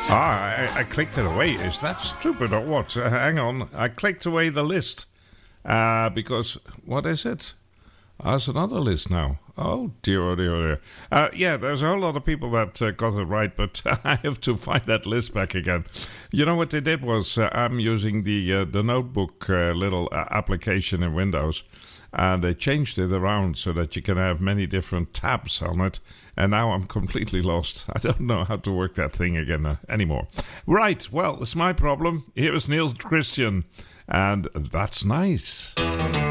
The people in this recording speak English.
I clicked it away. Is that stupid or what? Hang on. I clicked away the list. Because, what is it? There's another list now. Oh, dear, oh, dear, oh, dear. Yeah, there's a whole lot of people that got it right, but I have to find that list back again. You know what they did was, I'm using the Notebook little application in Windows, and they changed it around so that you can have many different tabs on it, and now I'm completely lost. I don't know how to work that thing again anymore. Right, well, it's my problem. Here is Niels Christian, and That's Nice.